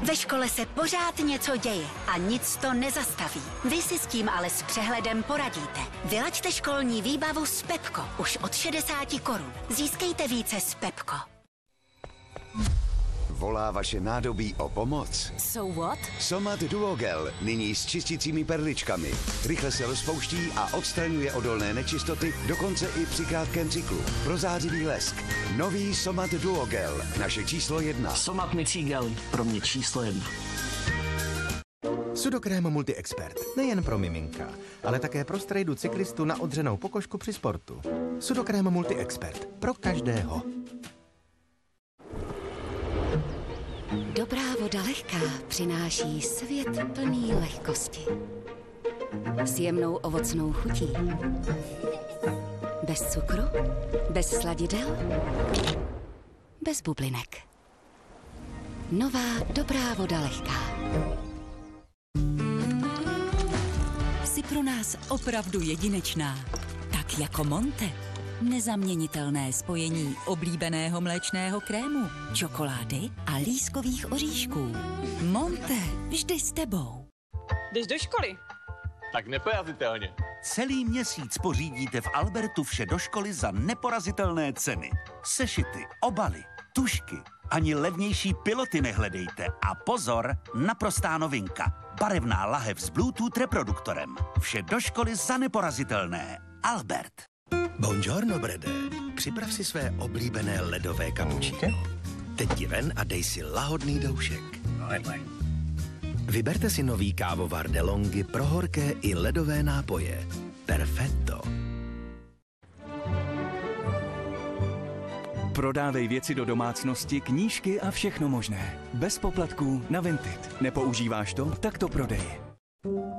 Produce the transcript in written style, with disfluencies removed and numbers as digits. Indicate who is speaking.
Speaker 1: Ve škole se pořád něco děje a nic to nezastaví. Vy si s tím ale s přehledem poradíte. Vylaďte školní výbavu s Pepko už od 60 korun. Získejte více s Pepko.
Speaker 2: Volá vaše nádobí o pomoc?
Speaker 1: So what?
Speaker 2: Somat Duogel, nyní s čistícími perličkami. Rychle se rozpouští a odstraňuje odolné nečistoty, dokonce i při krátkém cyklu. Prozářivý lesk. Nový Somat Duogel, naše číslo 1.
Speaker 3: Somat mycí gel, pro mě číslo 1.
Speaker 4: Sudokrém Multi-Expert. Nejen pro miminka, ale také pro strejdu cyklistu na odřenou pokožku při sportu. Sudokrém Multi-Expert. Pro každého.
Speaker 1: Dobrá voda lehká přináší svět plný lehkosti. S jemnou ovocnou chutí. Bez cukru, bez sladidel, bez bublinek. Nová dobrá voda lehká.
Speaker 5: Jsi pro nás opravdu jedinečná. Tak jako Monte. Nezaměnitelné spojení oblíbeného mléčného krému, čokolády a lískových oříšků. Monte, vždy s tebou.
Speaker 6: Jdeš do školy?
Speaker 7: Tak neporazitelně.
Speaker 8: Celý měsíc pořídíte v Albertu vše do školy za neporazitelné ceny. Sešity, obaly, tužky, ani levnější piloty nehledejte. A pozor, naprostá novinka. Barevná lahev s Bluetooth reproduktorem. Vše do školy za neporazitelné. Albert.
Speaker 4: Buongiorno, Brede. Připrav si své oblíbené ledové cappuccino. Teď jdi ven a dej si lahodný doušek. Vyberte si nový kávovar DeLonghi pro horké i ledové nápoje. Perfetto.
Speaker 9: Prodávej věci do domácnosti, knížky a všechno možné. Bez poplatků na Vinted. Nepoužíváš to? Tak to prodej.